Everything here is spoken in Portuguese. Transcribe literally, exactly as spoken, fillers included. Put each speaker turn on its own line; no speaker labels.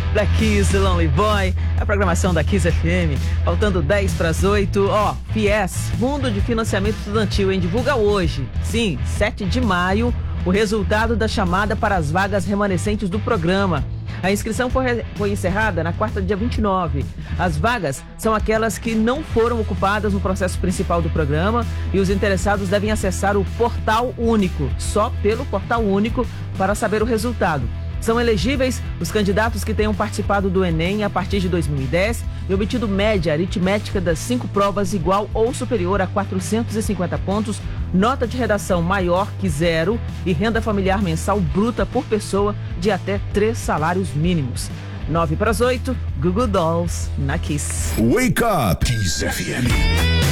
Black Keys, Lonely Boy, a programação da Kiss F M, faltando dez para as oito. Ó, FIES, Fundo de Financiamento Estudantil, hein? Divulga hoje, sim, sete de maio, o resultado da chamada para as vagas remanescentes do programa. A inscrição foi, foi encerrada na quarta, dia vinte e nove. As vagas são aquelas que não foram ocupadas no processo principal do programa e os interessados devem acessar o Portal Único, só pelo Portal Único, para saber o resultado. São elegíveis os candidatos que tenham participado do Enem a partir de dois mil e dez e obtido média aritmética das cinco provas igual ou superior a quatrocentos e cinquenta pontos, nota de redação maior que zero e renda familiar mensal bruta por pessoa de até três salários mínimos. nove para as oito, Google Dolls na Kiss.
Wake Up! Kiss F M.